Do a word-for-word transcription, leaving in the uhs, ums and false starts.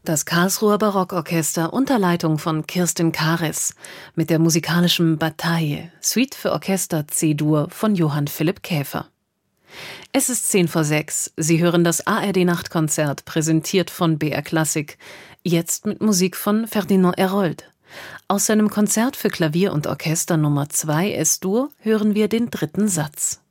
Das Karlsruher Barockorchester unter Leitung von Kirstin Kares mit der musikalischen Bataille, Suite für Orchester C-Dur von Johann Philipp Käfer. Es ist zehn vor sechs. Sie hören das A R D-Nachtkonzert, präsentiert von B R Klassik, jetzt mit Musik von Ferdinand Hérold. Aus seinem Konzert für Klavier und Orchester Nummer zwei S-Dur hören wir den dritten Satz.